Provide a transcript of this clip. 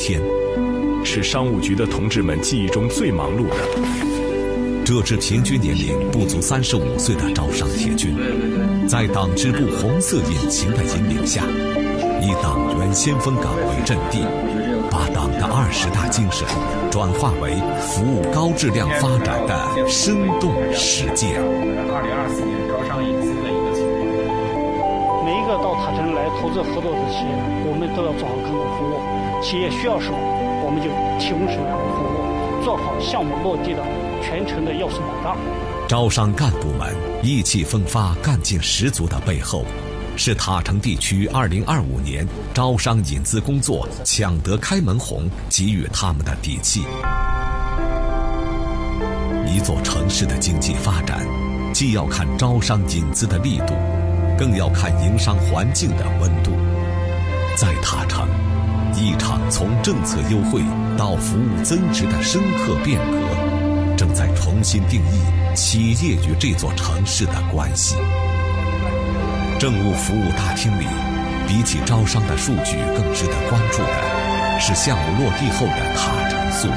天， 是商务局的同志们记忆中最忙碌的。 这支平均年龄不足35岁的招商铁军，在党支部红色引擎的引领下，以党员先锋岗为阵地，把党的20大精神转化为服务高质量发展的生动实践。 2024年招商引资的一个情况。 每一个到塔城来投资合作的企业，我们都要做好客户服务。企业需要什么，我们就提供什么样的服务，做好项目落地的全程的要素保障。 招商干部们意气风发、干劲十足的背后，是塔城地区2025年招商引资工作抢得开门红给予他们的底气。一座城市的经济发展，既要看招商引资的力度，更要看营商环境的温度。在塔城，一场从政策优惠到服务增值的深刻变革，正在重新定义企业与这座城市的关系。政务服务大厅里，比起招商的数据更值得关注的是项目落地后的塔城素质。